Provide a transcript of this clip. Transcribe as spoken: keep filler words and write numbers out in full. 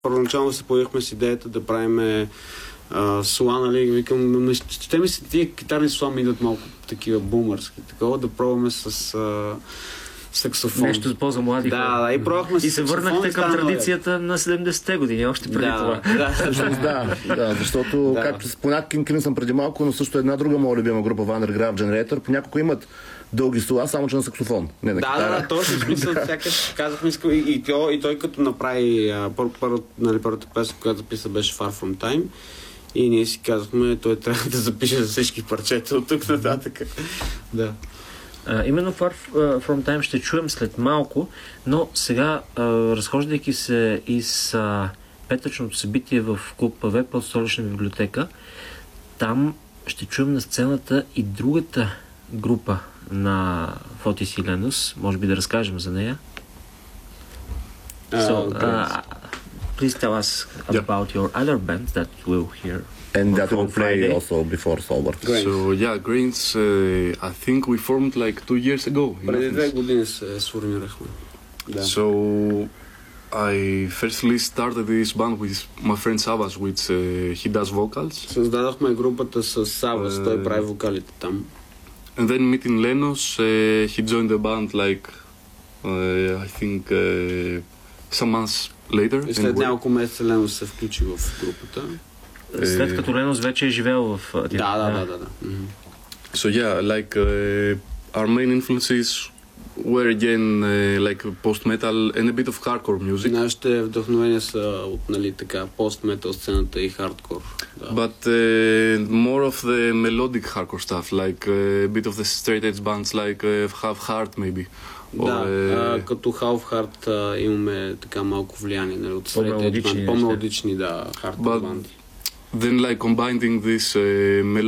Първоначално се появихме с идеята да правим сла, нали, викам, ще ми се тия китарни сла ми идват малко такива бумърски, такова, да пробваме с а, саксофон. Нещо по-за млади да, хора. Да, и пробвахме с И се върнахте към традицията на седемдесетте години, още преди да, това. Да, да, да, защото, да. Както споменах King Crimson преди малко, но също една друга моя любима група, Vandergraaf Generator, понякога имат дълги сола, само че на саксофон, не на да, китара. Да, да, точно смисъл, сякаш казахме, и, и, той, и той като направи пър, пър, нали, първата песен, която записа, беше Far From Time, и ние си казахме, той трябва да запише за всички парчета от тук нататък. Да. А, именно Far From Time ще чуем след малко, но сега, а, разхождайки се из а, петъчното събитие в клуб ПАВЕ под Столична библиотека, там ще чуем на сцената и другата група на Фотис и Ленос. Може би да разкажем за нея. Uh, so, okay. uh, please tell us about yeah. your other band that we'll hear. And that will play Friday. also before Sober. Grains. So yeah, Grains, uh, I think we formed like two years ago. Преди две години се сформирахме. Да. So I firstly started this band with my friend Savas, which uh, he does vocals. Създадохме групата с Савас, uh, той прави вокалите там. And then meeting Lenos, uh, he joined the band like uh, I think uh, some months later. И след няколко месеца Ленос се включи в групата. След като Ленос вече е живел в... Да, да, да, да, да. So yeah, like uh, our main influences were again uh, like post-metal and a bit of hardcore music. Нашите вдъхновения са от, нали, така, пост-метал сцената и хардкор. Да. But uh, more of the melodic hardcore stuff, like uh, a bit of the straight edge bands like uh, Half Heart maybe. Да, or, uh, като Half Heart uh, имаме така малко влияние, нали, от straight edge банд, по-мелодични, да, хардкор банди. Then like combining this uh,